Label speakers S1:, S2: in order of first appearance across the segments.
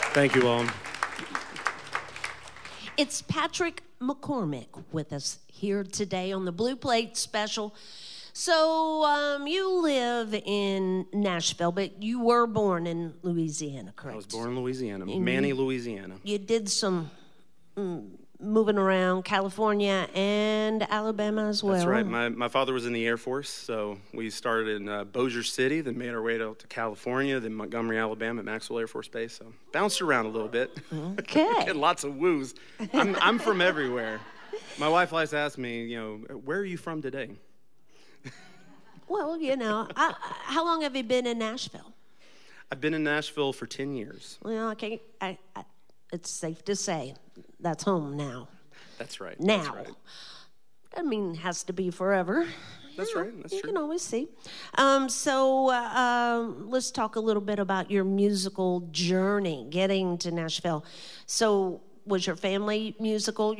S1: Thank you all.
S2: It's Patrick McCormick with us here today on the Blue Plate Special. So you live in Nashville, but you were born in Louisiana, correct?
S1: I was born in Louisiana, Manny, Louisiana.
S2: You did some moving around California and Alabama as well.
S1: That's right. My father was in the Air Force, so we started in Bossier City, then made our way out to California, then Montgomery, Alabama at Maxwell Air Force Base. So bounced around a little bit.
S2: Okay.
S1: Get lots of woos. I'm from everywhere. My wife likes to ask me, where are you from today?
S2: Well, how long have you been in Nashville?
S1: I've been in Nashville for 10 years.
S2: Well, it's safe to say that's home now.
S1: That's right.
S2: Now.
S1: That's right.
S2: I mean, it has to be forever.
S1: That's right. That's
S2: you
S1: true.
S2: You can always see. So let's talk a little bit about your musical journey, getting to Nashville. So was your family musical?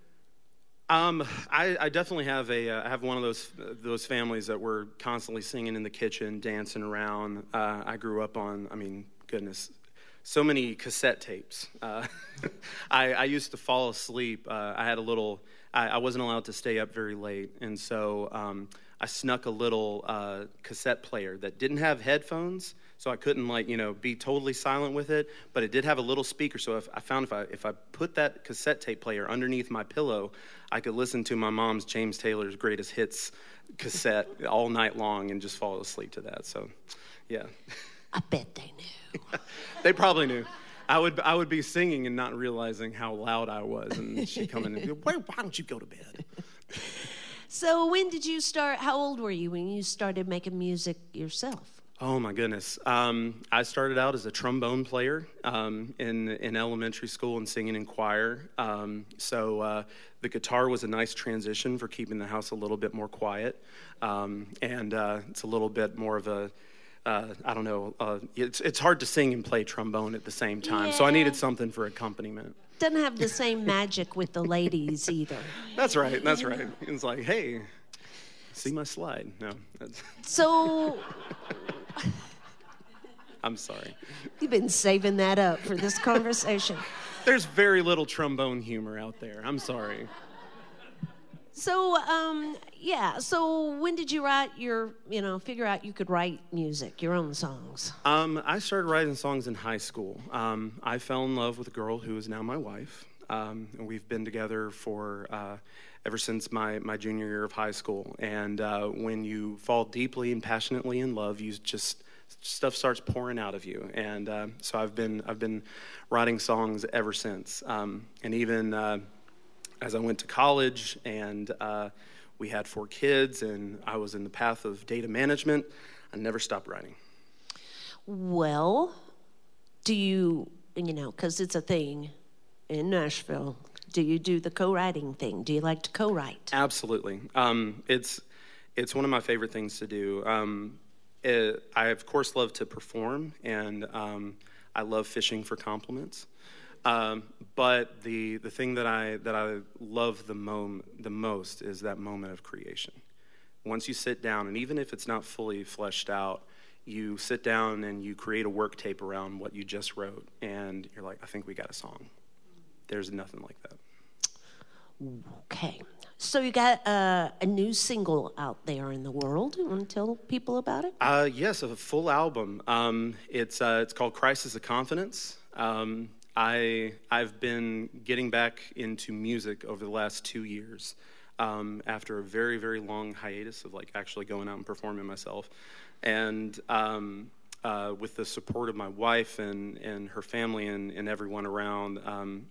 S1: I definitely have I have one of those families that were constantly singing in the kitchen, dancing around. I grew up on, goodness, so many cassette tapes. I used to fall asleep. I wasn't allowed to stay up very late, and so I snuck a little cassette player that didn't have headphones, so I couldn't be totally silent with it, but it did have a little speaker. So if I put that cassette tape player underneath my pillow, I could listen to my mom's James Taylor's Greatest Hits cassette all night long and just fall asleep to that. So, yeah.
S2: I bet they knew.
S1: They probably knew. I would be singing and not realizing how loud I was, and she'd come in and go, why don't you go to bed?
S2: So when did you start? How old were you when you started making music yourself?
S1: Oh my goodness. I started out as a trombone player in elementary school and singing in choir. So the guitar was a nice transition for keeping the house a little bit more quiet. And it's a little bit more of a, it's hard to sing and play trombone at the same time.
S2: Yeah.
S1: So I needed something for accompaniment.
S2: Doesn't have the same magic with the ladies either.
S1: That's right. It's like, hey, see my slide. No.
S2: So...
S1: I'm sorry.
S2: You've been saving that up for this conversation.
S1: There's very little trombone humor out there. I'm sorry.
S2: So, So when did you figure out you could write music, your own songs?
S1: I started writing songs in high school. I fell in love with a girl who is now my wife. And we've been together for ever since my junior year of high school. And when you fall deeply and passionately in love, you just stuff starts pouring out of you. And so I've been writing songs ever since. And even as I went to college and we had 4 kids and I was in the path of data management, I never stopped writing.
S2: Well, do you, because it's a thing in Nashville, do you do the co-writing thing? Do you like to co-write?
S1: Absolutely. It's one of my favorite things to do. I, of course, love to perform, and I love fishing for compliments. But the thing that I love the most is that moment of creation. Once you sit down, and even if it's not fully fleshed out, you sit down and you create a work tape around what you just wrote, and you're like, I think we got a song. There's nothing like that.
S2: Okay. So you got a new single out there in the world. You want to tell people about it?
S1: Yes, a full album. It's called Crisis of Confidence. I've been getting back into music over the last 2 years after a very, very long hiatus of actually going out and performing myself. And with the support of my wife and her family and everyone around,